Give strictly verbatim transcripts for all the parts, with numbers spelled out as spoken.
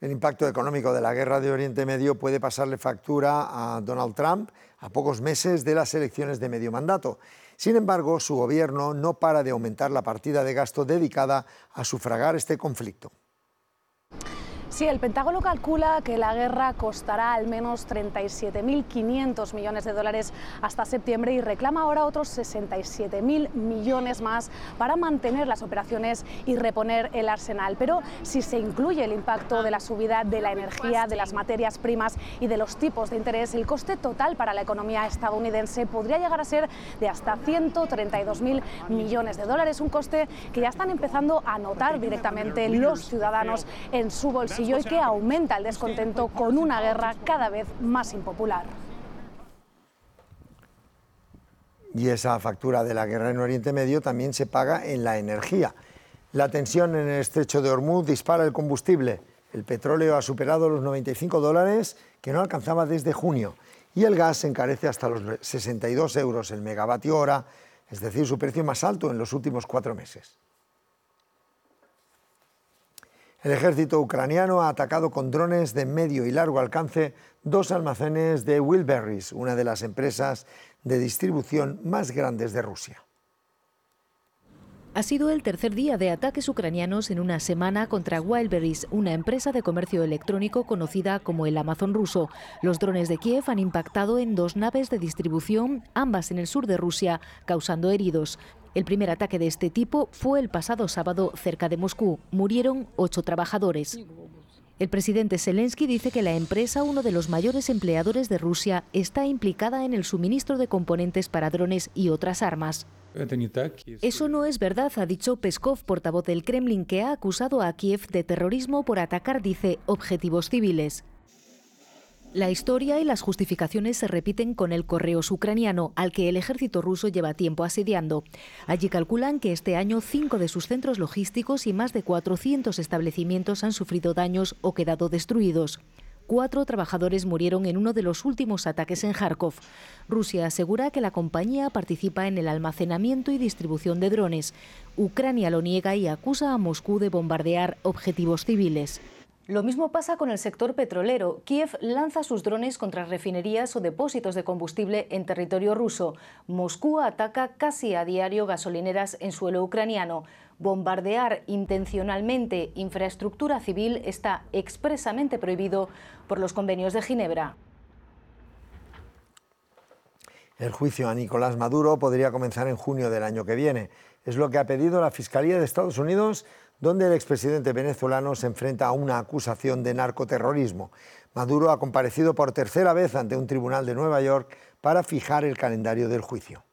El impacto económico de la guerra de Oriente Medio puede pasarle factura a Donald Trump a pocos meses de las elecciones de medio mandato. Sin embargo, su gobierno no para de aumentar la partida de gasto dedicada a sufragar este conflicto. Sí, el Pentágono calcula que la guerra costará al menos treinta y siete mil quinientos millones de dólares hasta septiembre y reclama ahora otros sesenta y siete mil millones más para mantener las operaciones y reponer el arsenal. Pero si se incluye el impacto de la subida de la energía, de las materias primas y de los tipos de interés, el coste total para la economía estadounidense podría llegar a ser de hasta ciento treinta y dos mil millones de dólares, un coste que ya están empezando a notar directamente los ciudadanos en su bolsillo y que aumenta el descontento con una guerra cada vez más impopular. Y esa factura de la guerra en Oriente Medio también se paga en la energía. La tensión en el estrecho de Hormuz dispara el combustible. El petróleo ha superado los noventa y cinco dólares que no alcanzaba desde junio y el gas se encarece hasta los sesenta y dos euros el megavatio hora, es decir, su precio más alto en los últimos cuatro meses. El ejército ucraniano ha atacado con drones de medio y largo alcance dos almacenes de Wildberries, una de las empresas de distribución más grandes de Rusia. Ha sido el tercer día de ataques ucranianos en una semana contra Wildberries, una empresa de comercio electrónico conocida como el Amazon ruso. Los drones de Kiev han impactado en dos naves de distribución, ambas en el sur de Rusia, causando heridos. El primer ataque de este tipo fue el pasado sábado cerca de Moscú. Murieron ocho trabajadores. El presidente Zelensky dice que la empresa, uno de los mayores empleadores de Rusia, está implicada en el suministro de componentes para drones y otras armas. Eso no es verdad, ha dicho Peskov, portavoz del Kremlin, que ha acusado a Kiev de terrorismo por atacar, dice, objetivos civiles. La historia y las justificaciones se repiten con el Correos ucraniano, al que el ejército ruso lleva tiempo asediando. Allí calculan que este año cinco de sus centros logísticos y más de cuatrocientos establecimientos han sufrido daños o quedado destruidos. Cuatro trabajadores murieron en uno de los últimos ataques en Kharkov. Rusia asegura que la compañía participa en el almacenamiento y distribución de drones. Ucrania lo niega y acusa a Moscú de bombardear objetivos civiles. Lo mismo pasa con el sector petrolero. Kiev lanza sus drones contra refinerías o depósitos de combustible en territorio ruso. Moscú ataca casi a diario gasolineras en suelo ucraniano. Bombardear intencionalmente infraestructura civil está expresamente prohibido por los convenios de Ginebra. El juicio a Nicolás Maduro podría comenzar en junio del año que viene. Es lo que ha pedido la Fiscalía de Estados Unidos, donde el expresidente venezolano se enfrenta a una acusación de narcoterrorismo. Maduro ha comparecido por tercera vez ante un tribunal de Nueva York para fijar el calendario del juicio.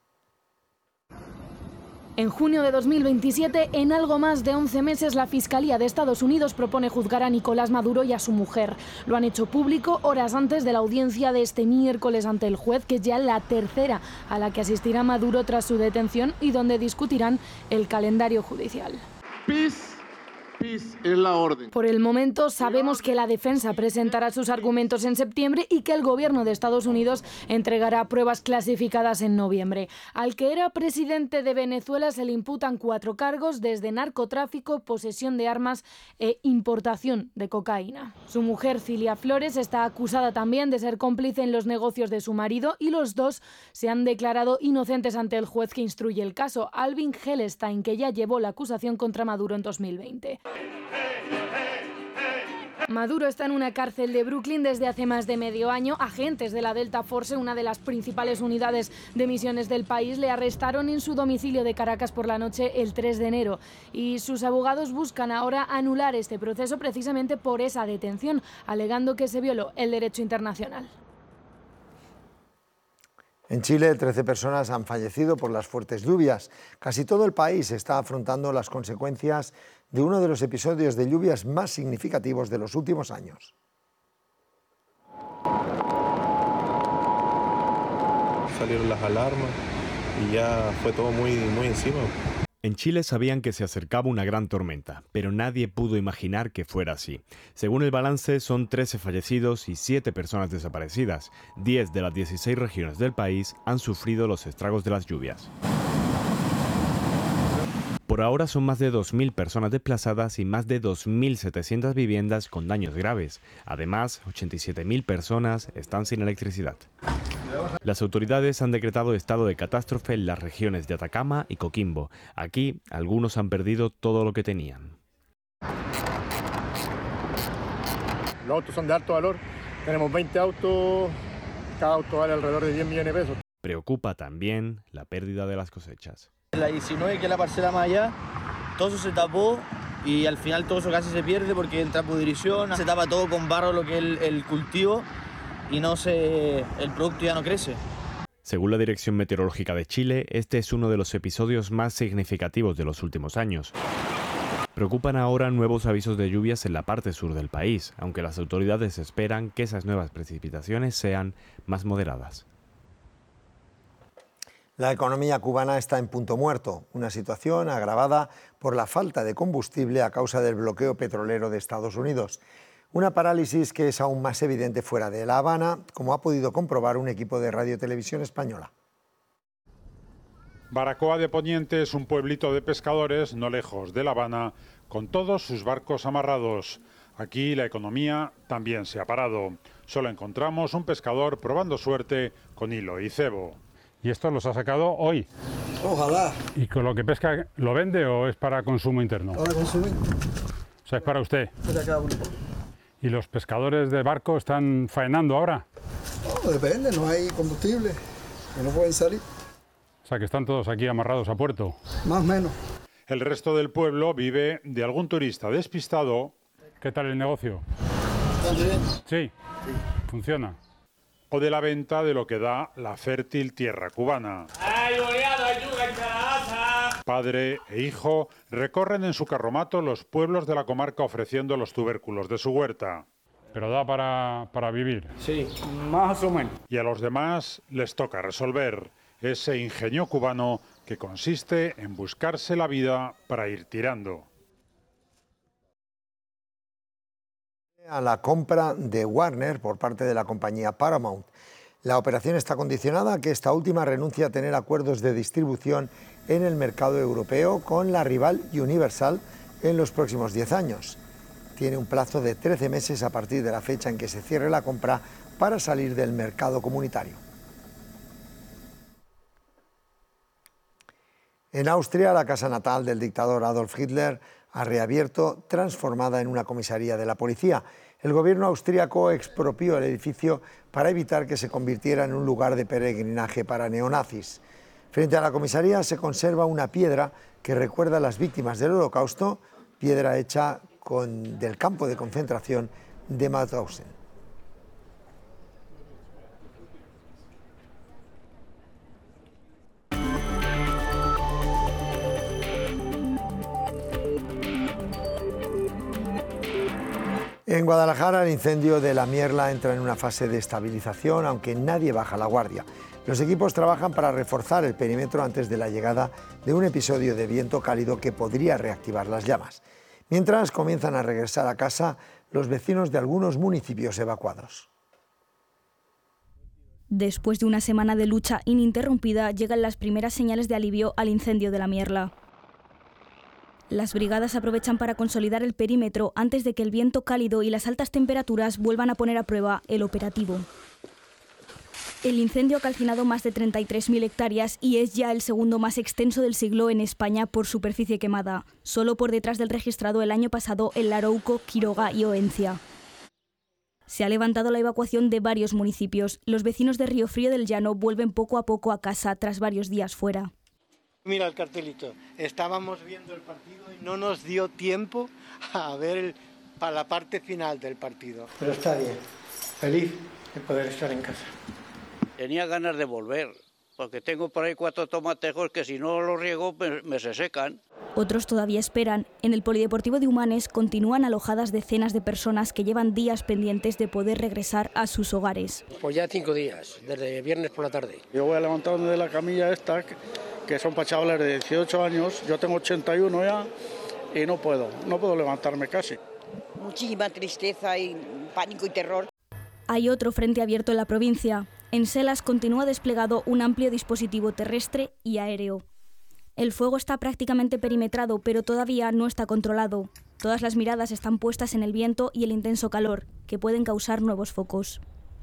En junio de dos mil veintisiete, en algo más de once meses, la Fiscalía de Estados Unidos propone juzgar a Nicolás Maduro y a su mujer. Lo han hecho público horas antes de la audiencia de este miércoles ante el juez, que es ya la tercera a la que asistirá Maduro tras su detención y donde discutirán el calendario judicial. Peace. Es la orden. Por el momento sabemos que la defensa presentará sus argumentos en septiembre y que el gobierno de Estados Unidos entregará pruebas clasificadas en noviembre. Al que era presidente de Venezuela se le imputan cuatro cargos, desde narcotráfico, posesión de armas e importación de cocaína. Su mujer, Cilia Flores, está acusada también de ser cómplice en los negocios de su marido y los dos se han declarado inocentes ante el juez que instruye el caso, Alvin Hellenstein, que ya llevó la acusación contra Maduro en dos mil veinte. Maduro está en una cárcel de Brooklyn desde hace más de medio año. Agentes de la Delta Force, una de las principales unidades de misiones del país, le arrestaron en su domicilio de Caracas por la noche el tres de enero. Y sus abogados buscan ahora anular este proceso precisamente por esa detención, alegando que se violó el derecho internacional. En Chile, trece personas han fallecido por las fuertes lluvias. Casi todo el país está afrontando las consecuencias de uno de los episodios de lluvias más significativos de los últimos años. Salieron las alarmas y ya fue todo muy, muy encima. En Chile sabían que se acercaba una gran tormenta, pero nadie pudo imaginar que fuera así. Según el balance, son trece fallecidos y siete personas desaparecidas. diez de las dieciséis regiones del país han sufrido los estragos de las lluvias. Por Por ahora son más de dos mil personas desplazadas y más de dos mil setecientas viviendas con daños graves. Además, ochenta y siete mil personas están sin electricidad. Las autoridades han decretado estado de catástrofe en las regiones de Atacama y Coquimbo. Aquí, algunos han perdido todo lo que tenían. Los autos son de alto valor. Tenemos veinte autos, cada auto vale alrededor de diez millones de pesos. Preocupa también la pérdida de las cosechas. La diecinueve, que es la parcela más allá, todo eso se tapó y al final todo eso casi se pierde porque entra pudrición, se tapa todo con barro lo que es el, el cultivo y no se, el producto ya no crece. Según la Dirección Meteorológica de Chile, este es uno de los episodios más significativos de los últimos años. Preocupan ahora nuevos avisos de lluvias en la parte sur del país, aunque las autoridades esperan que esas nuevas precipitaciones sean más moderadas. La economía cubana está en punto muerto, una situación agravada por la falta de combustible a causa del bloqueo petrolero de Estados Unidos. Una parálisis que es aún más evidente fuera de La Habana, como ha podido comprobar un equipo de Radio Televisión Española. Baracoa de Poniente es un pueblito de pescadores no lejos de La Habana, con todos sus barcos amarrados. Aquí la economía también se ha parado. Solo encontramos un pescador probando suerte con hilo y cebo. ¿Y esto los ha sacado hoy? Ojalá. ¿Y con lo que pesca lo vende o es para consumo interno? Para consumir. O sea, es para usted. Para cada uno. ¿Y los pescadores de barco están faenando ahora? No, depende, no hay combustible, que no pueden salir. O sea, que están todos aquí amarrados a puerto. Más o menos. El resto del pueblo vive de algún turista despistado. ¿Qué tal el negocio? ¿Está bien? Sí, sí. Funciona. O de la venta de lo que da la fértil tierra cubana. Padre e hijo recorren en su carromato los pueblos de la comarca ofreciendo los tubérculos de su huerta. ¿Pero da para, para vivir? Sí, más o menos. Y a los demás les toca resolver ese ingenio cubano que consiste en buscarse la vida para ir tirando. A la compra de Warner por parte de la compañía Paramount. La operación está condicionada a que esta última renuncie a tener acuerdos de distribución en el mercado europeo con la rival Universal en los próximos diez años. Tiene un plazo de trece meses a partir de la fecha en que se cierre la compra para salir del mercado comunitario. En Austria, la casa natal del dictador Adolf Hitler ha reabierto, transformada en una comisaría de la policía. El gobierno austríaco expropió el edificio para evitar que se convirtiera en un lugar de peregrinaje para neonazis. Frente a la comisaría se conserva una piedra que recuerda a las víctimas del Holocausto, piedra hecha con, del campo de concentración de Mauthausen. En Guadalajara, el incendio de la Mierla entra en una fase de estabilización, aunque nadie baja la guardia. Los equipos trabajan para reforzar el perímetro antes de la llegada de un episodio de viento cálido que podría reactivar las llamas. Mientras comienzan a regresar a casa los vecinos de algunos municipios evacuados. Después de una semana de lucha ininterrumpida, llegan las primeras señales de alivio al incendio de la Mierla. Las brigadas aprovechan para consolidar el perímetro antes de que el viento cálido y las altas temperaturas vuelvan a poner a prueba el operativo. El incendio ha calcinado más de treinta y tres mil hectáreas y es ya el segundo más extenso del siglo en España por superficie quemada, solo por detrás del registrado el año pasado en Larouco, Quiroga y Oencia. Se ha levantado la evacuación de varios municipios. Los vecinos de Río Frío del Llano vuelven poco a poco a casa tras varios días fuera. Mira el cartelito, estábamos viendo el partido y no nos dio tiempo a ver el, para la parte final del partido. Pero está bien, feliz de poder estar en casa. Tenía ganas de volver, porque tengo por ahí cuatro tomatejos que si no los riego me, me se secan. Otros todavía esperan. En el Polideportivo de Humanes continúan alojadas decenas de personas que llevan días pendientes de poder regresar a sus hogares. Pues ya cinco días, desde viernes por la tarde. Yo voy a levantarme de la camilla esta, que son para chavales de dieciocho años, yo tengo ochenta y uno ya y no puedo, no puedo levantarme casi. Muchísima tristeza y pánico y terror. Hay otro frente abierto en la provincia. En Selas continúa desplegado un amplio dispositivo terrestre y aéreo. El fuego está prácticamente perimetrado, pero todavía no está controlado. Todas las miradas están puestas en el viento y el intenso calor, que pueden causar nuevos focos.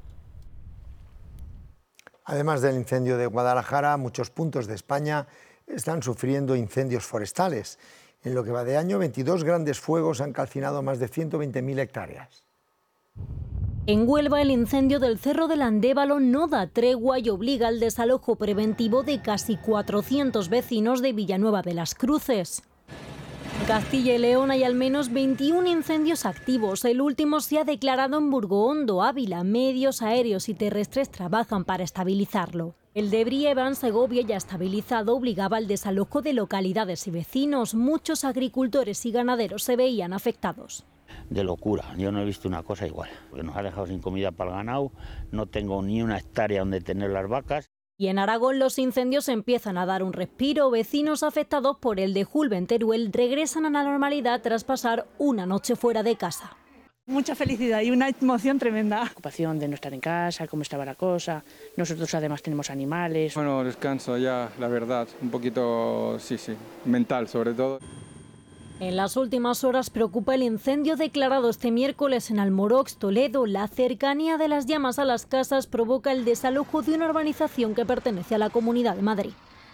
Además del incendio de Guadalajara, muchos puntos de España están sufriendo incendios forestales. En lo que va de año, veintidós grandes fuegos han calcinado más de ciento veinte mil hectáreas. En Huelva, el incendio del Cerro del Andévalo no da tregua y obliga al desalojo preventivo de casi cuatrocientos vecinos de Villanueva de las Cruces. En Castilla y León hay al menos veintiún incendios activos. El último se ha declarado en Burgoondo, Ávila. Medios aéreos y terrestres trabajan para estabilizarlo. El de Brieva, en Segovia, ya estabilizado, obligaba al desalojo de localidades y vecinos. Muchos agricultores y ganaderos se veían afectados. De locura, yo no he visto una cosa igual, porque nos ha dejado sin comida para el ganado, no tengo ni una hectárea donde tener las vacas. Y en Aragón los incendios empiezan a dar un respiro. Vecinos afectados por el de Julbe en Teruel regresan a la normalidad tras pasar una noche fuera de casa. Mucha felicidad y una emoción tremenda. La ocupación de no estar en casa, cómo estaba la cosa. Nosotros además tenemos animales. Bueno, descanso ya, la verdad, un poquito, sí, sí, mental sobre todo. En las últimas horas preocupa el incendio declarado este miércoles en Almorox, Toledo. La cercanía de las llamas a las casas provoca el desalojo de una urbanización que pertenece a la Comunidad de Madrid.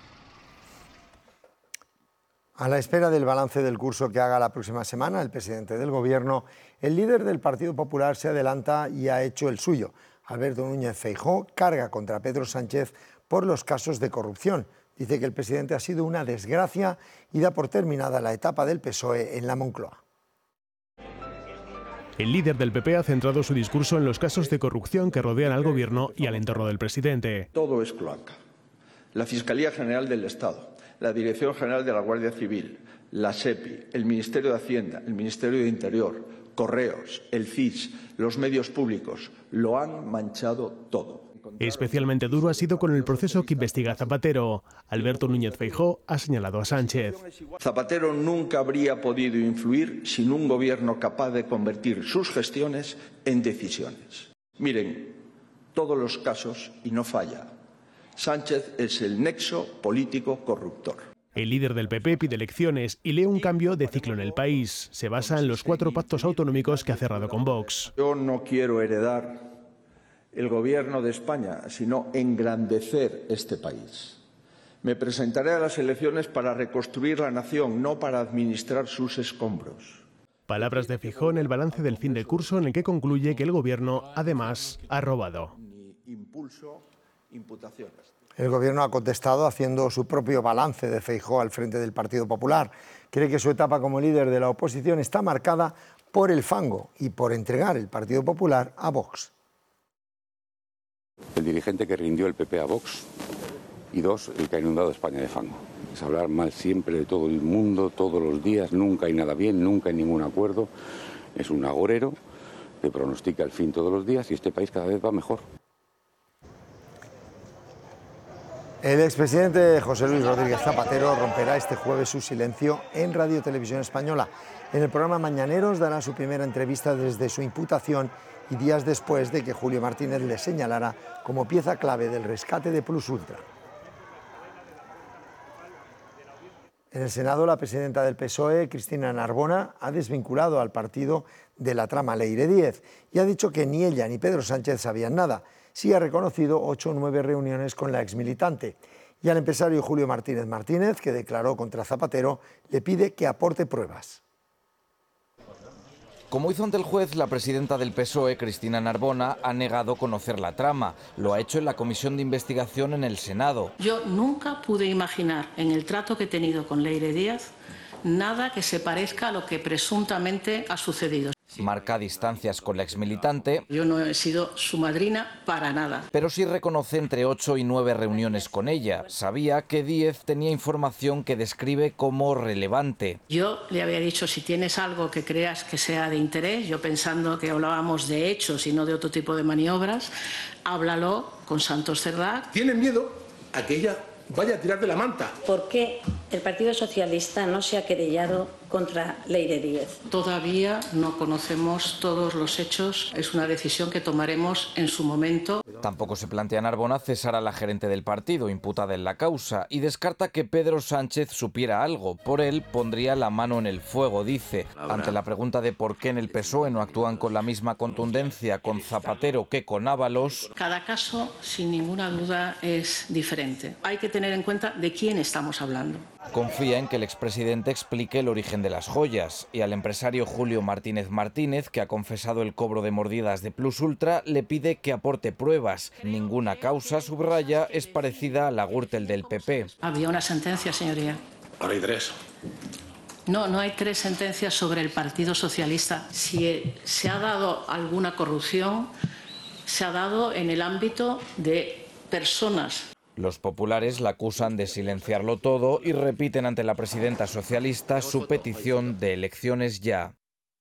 A la espera del balance del curso que haga la próxima semana el presidente del Gobierno, el líder del Partido Popular se adelanta y ha hecho el suyo. Alberto Núñez Feijóo carga contra Pedro Sánchez por los casos de corrupción. Dice que el presidente ha sido una desgracia y da por terminada la etapa del P S O E en la Moncloa. El líder del P P ha centrado su discurso en los casos de corrupción que rodean al Gobierno y al entorno del presidente. Todo es cloaca. La Fiscalía General del Estado, la Dirección General de la Guardia Civil, la SEPI, el Ministerio de Hacienda, el Ministerio de Interior, Correos, el C I S, los medios públicos, lo han manchado todo. Especialmente duro ha sido con el proceso que investiga Zapatero. Alberto Núñez Feijóo ha señalado a Sánchez. Zapatero nunca habría podido influir sin un gobierno capaz de convertir sus gestiones en decisiones. Miren, todos los casos, y no falla, Sánchez es el nexo político corruptor. El líder del P P pide elecciones y lee un cambio de ciclo en el país. Se basa en los cuatro pactos autonómicos que ha cerrado con Vox. Yo no quiero heredar el Gobierno de España, sino engrandecer este país. Me presentaré a las elecciones para reconstruir la nación, no para administrar sus escombros. Palabras de Feijóo en el balance del fin de curso, en el que concluye que el Gobierno, además, ha robado. El Gobierno ha contestado haciendo su propio balance de Feijóo al frente del Partido Popular. Cree que su etapa como líder de la oposición está marcada por el fango y por entregar el Partido Popular a Vox. El dirigente que rindió el P P a Vox y dos, el que ha inundado España de fango. Es hablar mal siempre de todo el mundo, todos los días, nunca hay nada bien, nunca hay ningún acuerdo. Es un agorero que pronostica el fin todos los días y este país cada vez va mejor. El expresidente José Luis Rodríguez Zapatero romperá este jueves su silencio en Radio Televisión Española. En el programa Mañaneros dará su primera entrevista desde su imputación y días después de que Julio Martínez le señalara como pieza clave del rescate de Plus Ultra. En el Senado, la presidenta del P S O E, Cristina Narbona, ha desvinculado al partido de la trama Leire Díez y ha dicho que ni ella ni Pedro Sánchez sabían nada. Sí ha reconocido ocho o nueve reuniones con la exmilitante. Y al empresario Julio Martínez Martínez, que declaró contra Zapatero, le pide que aporte pruebas. Como hizo ante el juez, la presidenta del P S O E, Cristina Narbona, ha negado conocer la trama. Lo ha hecho en la comisión de investigación en el Senado. Yo nunca pude imaginar, en el trato que he tenido con Leire Díez, nada que se parezca a lo que presuntamente ha sucedido. Marca distancias con la exmilitante. Yo no he sido su madrina para nada. Pero sí reconoce entre ocho y nueve reuniones con ella. Sabía que Díez tenía información que describe como relevante. Yo le había dicho, si tienes algo que creas que sea de interés, yo pensando que hablábamos de hechos y no de otro tipo de maniobras, háblalo con Santos Cerdá. Tiene miedo a que ella vaya a tirar de la manta. ¿Por qué El Partido Socialista no se ha querellado contra Leire Díez. Todavía no conocemos todos los hechos. Es una decisión que tomaremos en su momento. Tampoco se plantea Narbona cesar a la gerente del partido, imputada en la causa, y descarta que Pedro Sánchez supiera algo. Por él pondría la mano en el fuego, dice. Ante la pregunta de por qué en el P S O E no actúan con la misma contundencia con Zapatero que con Ábalos. Cada caso, sin ninguna duda, es diferente. Hay que tener en cuenta de quién estamos hablando. Confía en que el expresidente explique el origen de las joyas, y al empresario Julio Martínez Martínez, que ha confesado el cobro de mordidas de Plus Ultra, le pide que aporte pruebas. Ninguna causa, subraya, es parecida a la Gürtel del P P. Había una sentencia, señoría. Ahora hay tres. No, no hay tres sentencias sobre el Partido Socialista. Si se ha dado alguna corrupción, se ha dado en el ámbito de personas. Los populares la acusan de silenciarlo todo y repiten ante la presidenta socialista su petición de elecciones ya.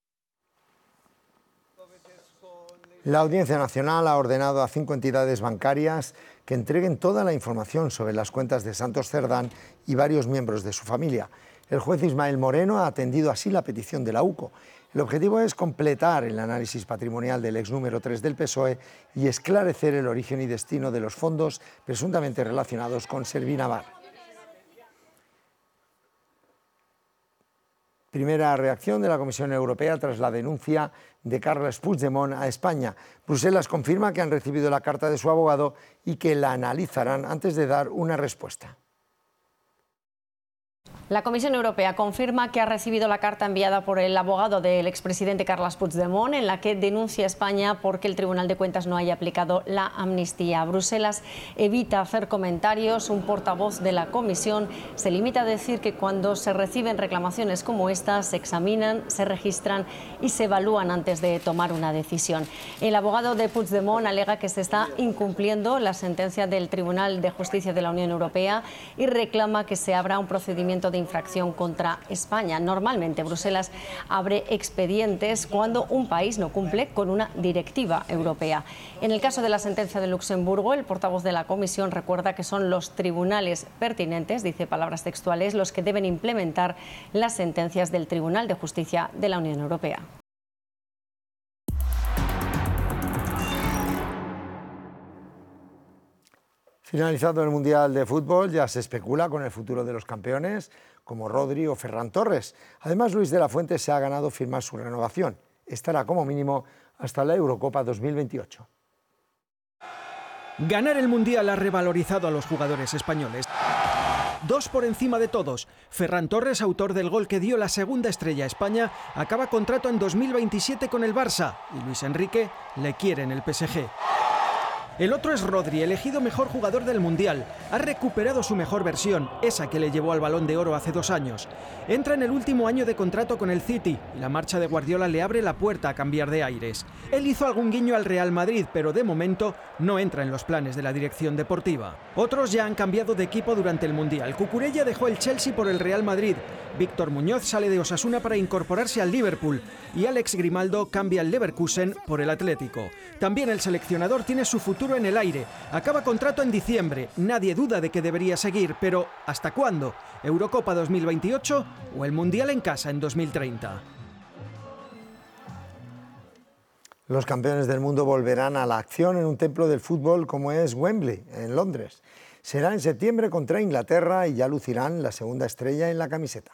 La Audiencia Nacional ha ordenado a cinco entidades bancarias que entreguen toda la información sobre las cuentas de Santos Cerdán y varios miembros de su familia. El juez Ismael Moreno ha atendido así la petición de la U C O. El objetivo es completar el análisis patrimonial del ex número tres del P S O E y esclarecer el origen y destino de los fondos presuntamente relacionados con Servinavar. Primera reacción de la Comisión Europea tras la denuncia de Carles Puigdemont a España. Bruselas confirma que han recibido la carta de su abogado y que la analizarán antes de dar una respuesta. La Comisión Europea confirma que ha recibido la carta enviada por el abogado del expresidente Carles Puigdemont en la que denuncia a España porque el Tribunal de Cuentas no haya aplicado la amnistía. Bruselas evita hacer comentarios. Un portavoz de la Comisión se limita a decir que cuando se reciben reclamaciones como esta se examinan, se registran y se evalúan antes de tomar una decisión. El abogado de Puigdemont alega que se está incumpliendo la sentencia del Tribunal de Justicia de la Unión Europea y reclama que se abra un procedimiento de infracción contra España. Normalmente Bruselas abre expedientes cuando un país no cumple con una directiva europea. En el caso de la sentencia de Luxemburgo, el portavoz de la Comisión recuerda que son los tribunales pertinentes, dice palabras textuales, los que deben implementar las sentencias del Tribunal de Justicia de la Unión Europea. Finalizado el Mundial de Fútbol, ya se especula con el futuro de los campeones, como Rodri o Ferran Torres. Además, Luis de la Fuente se ha ganado firmar su renovación. Estará como mínimo hasta la Eurocopa dos mil veintiocho. Ganar el Mundial ha revalorizado a los jugadores españoles. Dos por encima de todos. Ferran Torres, autor del gol que dio la segunda estrella a España, acaba contrato en dos mil veintisiete con el Barça y Luis Enrique le quiere en el P S G. El otro es Rodri, elegido mejor jugador del Mundial. Ha recuperado su mejor versión, esa que le llevó al Balón de Oro hace dos años. Entra en el último año de contrato con el City y la marcha de Guardiola le abre la puerta a cambiar de aires. Él hizo algún guiño al Real Madrid, pero de momento no entra en los planes de la dirección deportiva. Otros ya han cambiado de equipo durante el Mundial. Cucurella dejó el Chelsea por el Real Madrid. Víctor Muñoz sale de Osasuna para incorporarse al Liverpool y Alex Grimaldo cambia el Leverkusen por el Atlético. También el seleccionador tiene su futuro en el aire. Acaba contrato en diciembre. Nadie duda de que debería seguir, pero ¿hasta cuándo? ¿Eurocopa dos mil veintiocho o el Mundial en casa en dos mil treinta? Los campeones del mundo volverán a la acción en un templo del fútbol como es Wembley, en Londres. Será en septiembre contra Inglaterra y ya lucirán la segunda estrella en la camiseta.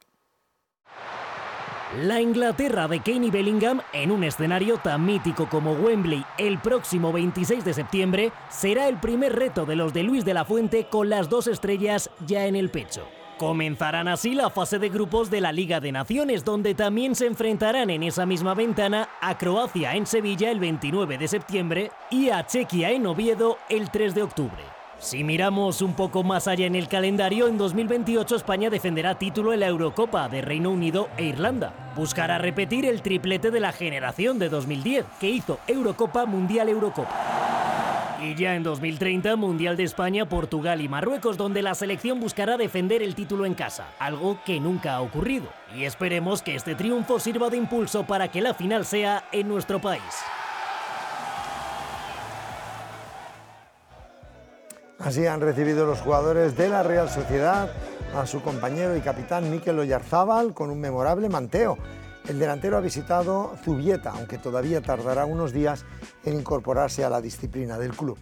La Inglaterra de Kane y Bellingham, en un escenario tan mítico como Wembley el próximo veintiséis de septiembre, será el primer reto de los de Luis de la Fuente con las dos estrellas ya en el pecho. Comenzarán así la fase de grupos de la Liga de Naciones, donde también se enfrentarán en esa misma ventana a Croacia en Sevilla el veintinueve de septiembre y a Chequia en Oviedo el tres de octubre. Si miramos un poco más allá en el calendario, en dos mil veintiocho España defenderá título en la Eurocopa de Reino Unido e Irlanda. Buscará repetir el triplete de la generación de dos mil diez, que hizo Eurocopa, Mundial, Eurocopa. Y ya en dos mil treinta, Mundial de España, Portugal y Marruecos, donde la selección buscará defender el título en casa, algo que nunca ha ocurrido. Y esperemos que este triunfo sirva de impulso para que la final sea en nuestro país. Así han recibido los jugadores de la Real Sociedad a su compañero y capitán Mikel Oyarzábal con un memorable manteo. El delantero ha visitado Zubieta, aunque todavía tardará unos días en incorporarse a la disciplina del club.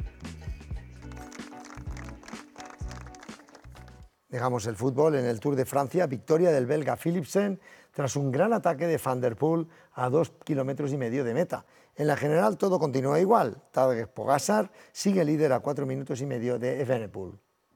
Dejamos el fútbol. En el Tour de Francia, victoria del belga Philipsen tras un gran ataque de Van der Poel a dos kilómetros y medio de meta. En la general todo continúa igual. Tadej Pogačar sigue líder a cuatro minutos y medio de Evenepoel.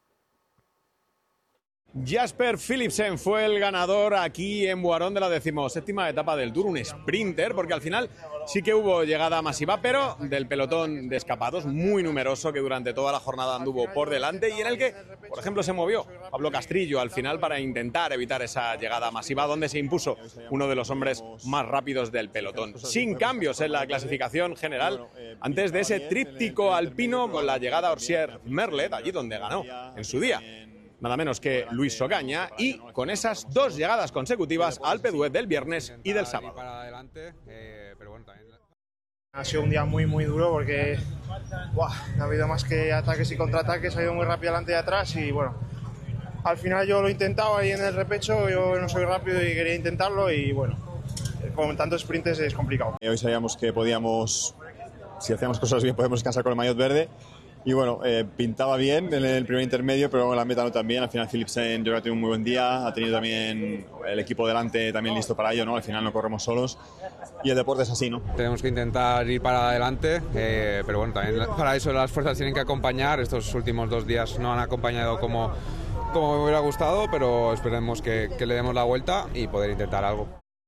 Jasper Philipsen fue el ganador aquí en Boirón de la decimoséptima etapa del Tour, un sprinter, porque al final sí que hubo llegada masiva, pero del pelotón de escapados muy numeroso que durante toda la jornada anduvo por delante y en el que, por ejemplo, se movió Pablo Castrillo al final para intentar evitar esa llegada masiva, donde se impuso uno de los hombres más rápidos del pelotón. Sin cambios en la clasificación general, antes de ese tríptico alpino con la llegada a Orsier-Merlet, allí donde ganó en su día nada menos que Luis Sogaña, y con esas dos llegadas consecutivas al Alpe d'Huez del viernes y del sábado. Ha sido un día muy muy duro porque ¡buah!, no ha habido más que ataques y contraataques, ha ido muy rápido adelante y atrás y bueno, al final yo lo he intentado ahí en el repecho, yo no soy rápido y quería intentarlo y bueno, con tantos sprints es complicado. Hoy sabíamos que podíamos, si hacíamos cosas bien, podemos descansar con el maillot verde. Y bueno, eh, pintaba bien en el primer intermedio, pero en la meta no tan bien. Al final Philipsen yo creo que ha tenido un muy buen día, ha tenido también el equipo delante también listo para ello, ¿no? Al final no corremos solos y el deporte es así, ¿no? Tenemos que intentar ir para adelante, eh, pero bueno, también para eso las fuerzas tienen que acompañar. Estos últimos dos días no han acompañado como, como me hubiera gustado, pero esperemos que, que le demos la vuelta y poder intentar algo.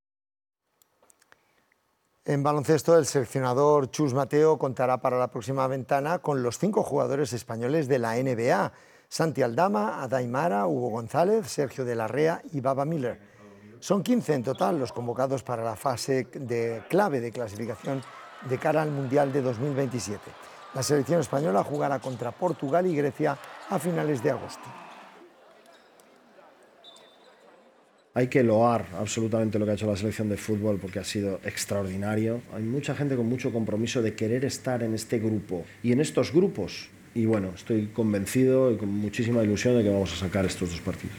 En baloncesto, el seleccionador Chus Mateo contará para la próxima ventana con los cinco jugadores españoles de la N B A: Santi Aldama, Adai Mara, Hugo González, Sergio de la Rea y Baba Miller. Son quince en total los convocados para la fase de clave de clasificación de cara al Mundial de dos mil veintisiete. La selección española jugará contra Portugal y Grecia a finales de agosto. Hay que loar absolutamente lo que ha hecho la selección de fútbol porque ha sido extraordinario. Hay mucha gente con mucho compromiso de querer estar en este grupo y en estos grupos. Y bueno, estoy convencido y con muchísima ilusión de que vamos a sacar estos dos partidos.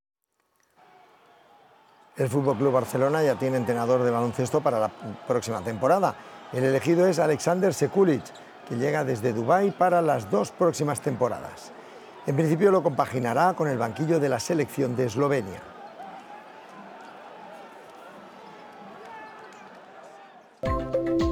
El F C Barcelona ya tiene entrenador de baloncesto para la próxima temporada. El elegido es Alexander Sekulic, que llega desde Dubái para las dos próximas temporadas. En principio lo compaginará con el banquillo de la selección de Eslovenia.